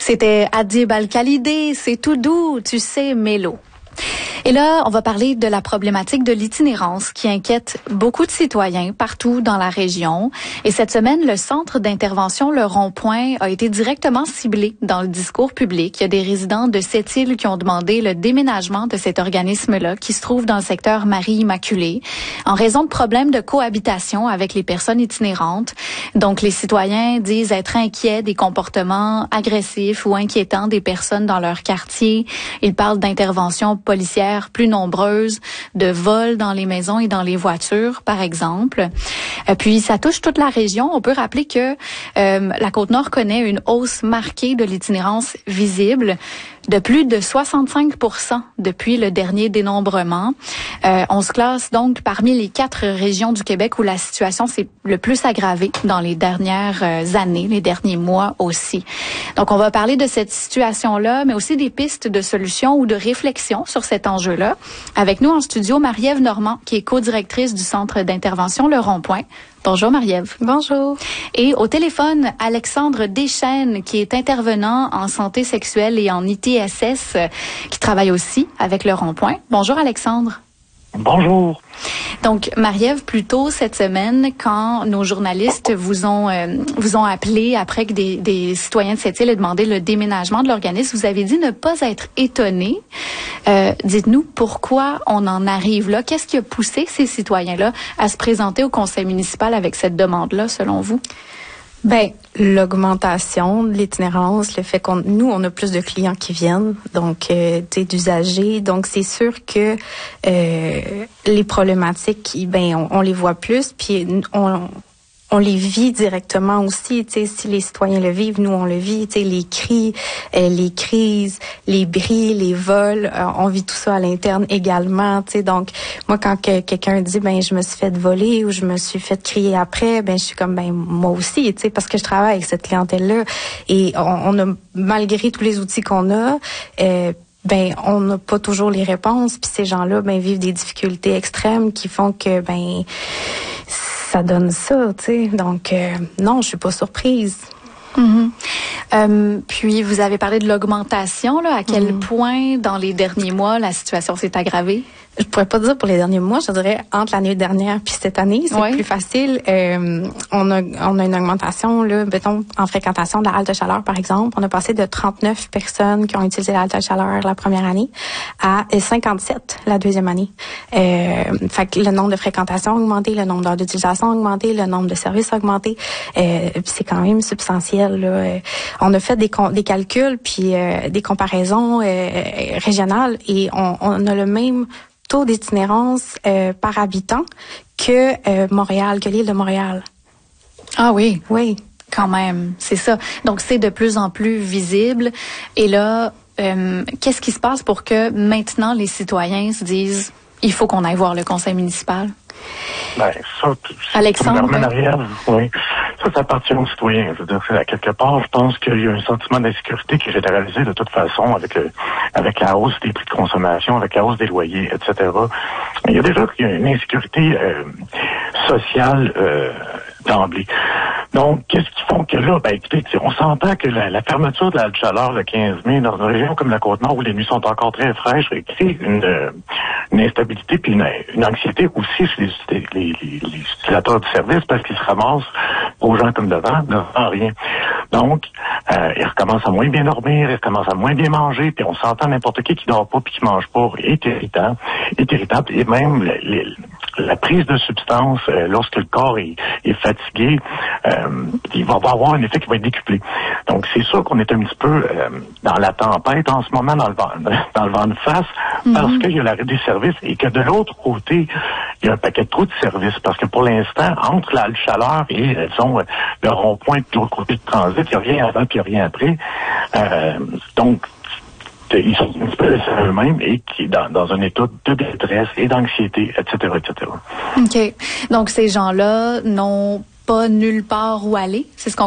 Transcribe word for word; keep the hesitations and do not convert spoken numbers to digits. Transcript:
C'était Adib Al-Khalidé, c'est tout doux, tu sais, mélo. Et là, on va parler de la problématique de l'itinérance qui inquiète beaucoup de citoyens partout dans la région. Et cette semaine, le centre d'intervention Le Rond-Point a été directement ciblé dans le discours public. Il y a des résidents de Sept-Îles qui ont demandé le déménagement de cet organisme-là qui se trouve dans le secteur Marie-Immaculée en raison de problèmes de cohabitation avec les personnes itinérantes. Donc, les citoyens disent être inquiets des comportements agressifs ou inquiétants des personnes dans leur quartier. Ils parlent d'interventions policières plus nombreuses, de vols dans les maisons et dans les voitures, par exemple. Euh, puis, ça touche toute la région. On peut rappeler que euh, la Côte-Nord connaît une hausse marquée de l'itinérance visible de plus de soixante-cinq pour cent depuis le dernier dénombrement. Euh, on se classe donc parmi les quatre régions du Québec où la situation s'est le plus aggravée dans les dernières années, les derniers mois aussi. Donc, on va parler de cette situation-là, mais aussi des pistes de solutions ou de réflexion sur cet enjeu-là. Avec nous en studio, Marie-Ève Normand, qui est co-directrice du Centre d'intervention Le Rond-Point. Bonjour Marie-Ève. Bonjour. Et au téléphone, Alexandre Deschênes, qui est intervenant en santé sexuelle et en I T S S, qui travaille aussi avec Le Rond-Point. Bonjour Alexandre. Bonjour. Donc, Marie-Ève, plus tôt cette semaine, quand nos journalistes vous ont euh, vous ont appelé après que des, des citoyens de cette île aient demandé le déménagement de l'organisme, vous avez dit ne pas être étonné. Euh, dites-nous pourquoi on en arrive là. Qu'est-ce qui a poussé ces citoyens-là à se présenter au conseil municipal avec cette demande-là, selon vous? Ben, l'augmentation de l'itinérance, le fait qu'on, nous, on a plus de clients qui viennent, donc, euh, tu sais, d'usagers. Donc, c'est sûr que euh, les problématiques, ben, on, on les voit plus, puis on, on les vit directement aussi. Tu sais, si les citoyens le vivent, nous, on le vit. Tu sais, les cris, euh, les crises, les bris, les vols, euh, on vit tout ça à l'interne également. Tu sais, donc, moi, quand que, quelqu'un dit, ben, je me suis fait voler ou je me suis fait crier après, ben, je suis comme, ben, moi aussi, tu sais, parce que je travaille avec cette clientèle-là. Et on, on a, malgré tous les outils qu'on a, euh, ben, on n'a pas toujours les réponses. Puis ces gens-là, ben, vivent des difficultés extrêmes qui font que, ben, ça donne ça, tu sais. Donc, euh, non, je suis pas surprise. Mm-hmm. Euh, puis, vous avez parlé de l'augmentation, là. À quel mm. point, dans les derniers mois, la situation s'est aggravée? Je pourrais pas dire pour les derniers mois, je dirais entre l'année dernière puis cette année, c'est ouais. plus facile. Euh, on a on a une augmentation là, mettons en fréquentation de la halte de chaleur par exemple, on a passé de trente-neuf personnes qui ont utilisé la halte de chaleur la première année à cinquante-sept la deuxième année. Euh, fait que le nombre de fréquentations a augmenté, le nombre d'heures d'utilisation a augmenté, le nombre de services a augmenté. Euh, puis c'est quand même substantiel là. On a fait des des calculs puis euh, des comparaisons euh, régionales et on, on a le même taux d'itinérance euh, par habitant que euh, Montréal, que l'île de Montréal. Ah oui? Oui. Quand même, c'est ça. Donc, c'est de plus en plus visible. Et là, euh, qu'est-ce qui se passe pour que maintenant les citoyens se disent « il faut qu'on aille voir le conseil municipal ». Ben, ça, Alexandre, en arrière, oui. Ça, ça appartient aux citoyens. Je veux dire, à quelque part, je pense qu'il y a un sentiment d'insécurité qui est généralisé de toute façon avec le, avec la hausse des prix de consommation, avec la hausse des loyers, et cetera. Il y a déjà il y a une insécurité euh, sociale euh, d'emblée. Donc, qu'est-ce qui font que là, ben écoutez, on s'entend que la, la fermeture de la chaleur le quinze mai dans une région comme la Côte-Nord où les nuits sont encore très fraîches crée une, une instabilité puis une, une anxiété aussi chez les, les, les, les utilisateurs du service parce qu'ils se ramassent aux gens comme devant, devant rien. Donc, euh, ils recommencent à moins bien dormir, ils recommencent à moins bien manger, puis on s'entend n'importe qui qui dort pas puis qui mange pas est irritant, est irritable, et même les, les, la prise de substances euh, lorsque le corps est, est fatigué, euh, il va avoir un effet qui va être décuplé. Donc, c'est sûr qu'on est un petit peu euh, dans la tempête en ce moment, dans le vent, dans le vent de face, mm-hmm. parce qu'il y a l'arrêt des services et que de l'autre côté, il y a un paquet de trop de services. Parce que pour l'instant, entre la chaleur et, disons, le rond-point de l'autre côté de transit, il n'y a rien avant puis il n'y a rien après. Euh, donc, ils sont un petit peu laissés à eux-mêmes et qui dans, dans un état de détresse et d'anxiété, et cetera, et cetera. OK. Donc, ces gens-là n'ont pas nulle part où aller, c'est ce qu'on